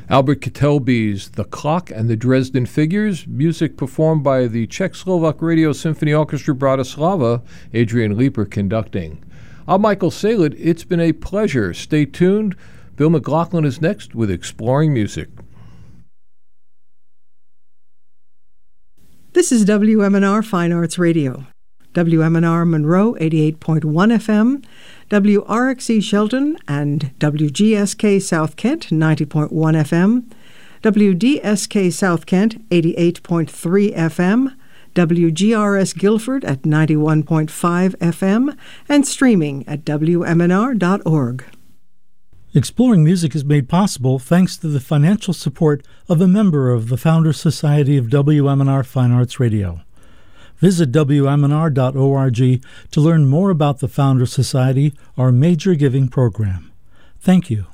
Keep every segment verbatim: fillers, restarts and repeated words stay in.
Albert Ketelby's The Clock and the Dresden Figures, music performed by the Czech-Slovak Radio Symphony Orchestra Bratislava, Adrian Leeper conducting. I'm Michael Saylett. It's been a pleasure. Stay tuned. Bill McLaughlin is next with Exploring Music. This is W M N R Fine Arts Radio. W M N R Monroe eighty-eight point one F M, W R X E Shelton and W G S K South Kent ninety point one F M, W D S K South Kent eighty-eight point three F M, W G R S Guilford at ninety-one point five F M, and streaming at W M N R dot org. Exploring Music is made possible thanks to the financial support of a member of the Founders Society of W M N R Fine Arts Radio. Visit W M N R dot org to learn more about the Founders Society, our major giving program. Thank you.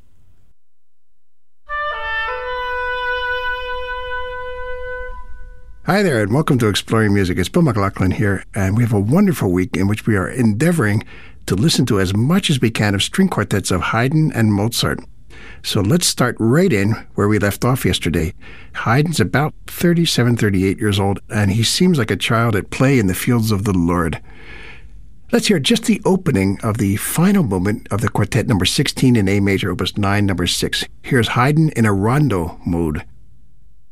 Hi there, and welcome to Exploring Music. It's Bill McLaughlin here, and we have a wonderful week in which we are endeavoring to listen to as much as we can of string quartets of Haydn and Mozart. So let's start right in where we left off yesterday. Haydn's about thirty-seven, thirty-eight years old, and he seems like a child at play in the fields of the Lord. Let's hear just the opening of the final movement of the quartet number sixteen in A major, opus nine, number six. Here's Haydn in a rondo mode.